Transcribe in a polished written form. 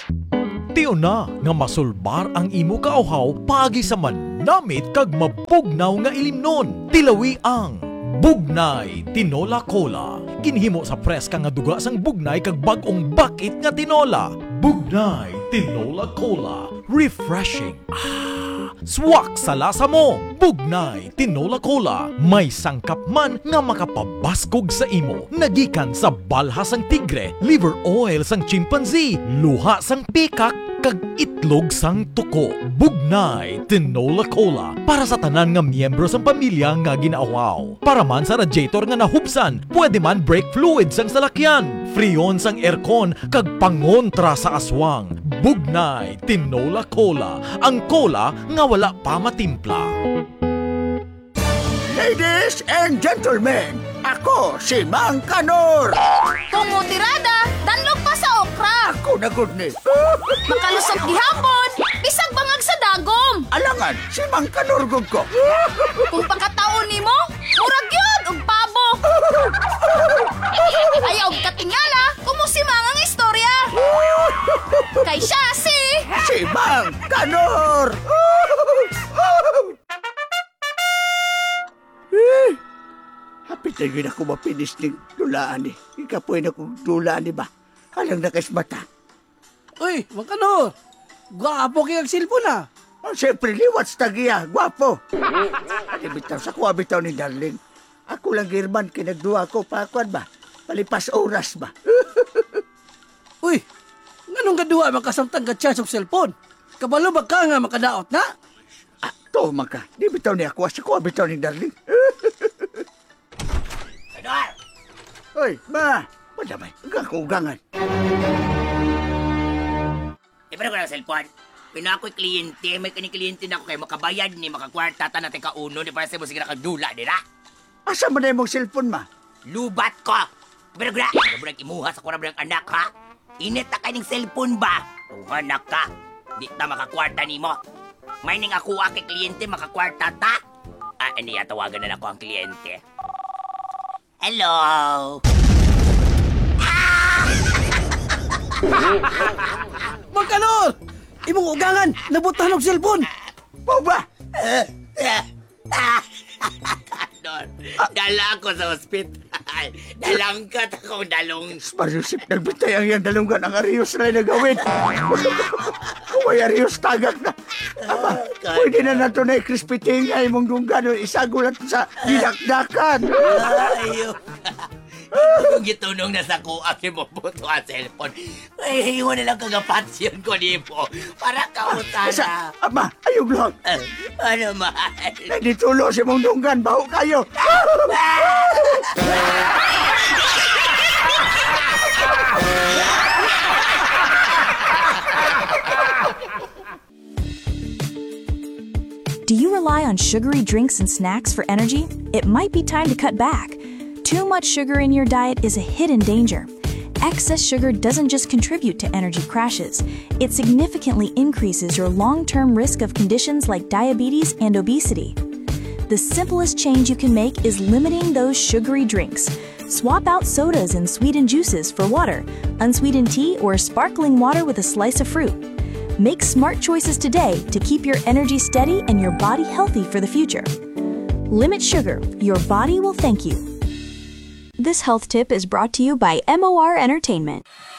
Tiyo na nga masulbar ang imo kauhaw pagi sa manamit kag mapugnaw nga ilimnon. Tilawi ang Bugnay Tinola Cola. Kinhimo sa preska nga duga sang bugnay kag bag-ong bakit nga tinola. Bugnay Tinola Cola. Refreshing. Swak sa lasa mo. Bugnay Tinola Cola. May sangkap man nga makapabaskog sa imo. Nagikan sa balha sang tigre, liver oil sang chimpanzee, luha sang pikak, kag itlog sang tuko. Bugnay Tinola Cola. Para sa tanan nga miyembro sang pamilya nga ginauhaw. Para man sa radiator nga nahubsan, pwede man brake fluid sang salakyan. Freon sang aircon kag pangontra sa aswang. Bugnay Tinola Cola. Ang cola nga wala pa matimpla. Ladies and gentlemen, ako si Mang Kanor. Tumutirada, danlog pa sa okra. Ako na good ni. Makalusot gihapon, bisag bangag sa dagom. Alangan, si Mang Kanor gud ko. Kung pagkataon nimo, murag yun og pabo. Ayaw katingala, kumusimang ang istorya. Kay siya Si Mang Kanor. Hapit na yun ako mapinis ng dulaan eh. Ikapoy na kong dulaan ba? Halang nakasmata. Uy, Mang gwapo kayang silpon ah. Oh, siyempre, liwat sa tagiya. Gwapo. Bitaw sa kuha bitaw ni Darling. Ako lang girman, kinagduwa ko. Pakuan ba? Palipas oras ba? Uy, nganong gaduwa makasamtang gatsa sa cellphone? Kabalo ba ka nga makadaot na? To maka. Di bitaw ni ako. Sa kuha bitaw ni Darling. Kanor! Uy, ma. Madamay. Hanggang kaugangan. Pero ko ng cellphone. Pina ako'y kliyente. May kliyente na ako kayo makabayad ni makakwarta ta natin kauno. Di para sa mo sige nakagdula, di na? Asa mo na yung cellphone, ma? Lubat ko! Pero gra, ano mo imuha sa kurang anak, ha? Init na kayo ng cellphone ba? Tuhanak ka. Di na makakwarta ni mo. May ning ako kay kliyente makakwarta ta. Hindi tawagan na ako ang kliyente. Hello? Mang imong ugangan, nabutan og cellphone. Mo ba? Kanor, dala ako sa ospital. Dalangkat akong dalong. Marusip, nagbitay ang iyang dalunggan. Ang Arios na nagawin. Kung may Arios tagak na. Aba, pwede na nato na i-crispy tingay mong dunggan. Isagulat sa dinakdakan. Ayaw. Kung gitunong na sa kuak mo buto ang cellphone, ay iwan na lang kagapatsyon ko ni po. Para kautana. Ama, ayog lang. Ano mahal? Nagditulo si mong dunggan. Baho kayo. Do you rely on sugary drinks and snacks for energy? It might be time to cut back. Too much sugar in your diet is a hidden danger. Excess sugar doesn't just contribute to energy crashes, it significantly increases your long-term risk of conditions like diabetes and obesity. The simplest change you can make is limiting those sugary drinks. Swap out sodas and sweetened juices for water, unsweetened tea, or sparkling water with a slice of fruit. Make smart choices today to keep your energy steady and your body healthy for the future. Limit sugar. Your body will thank you. This health tip is brought to you by MOR Entertainment.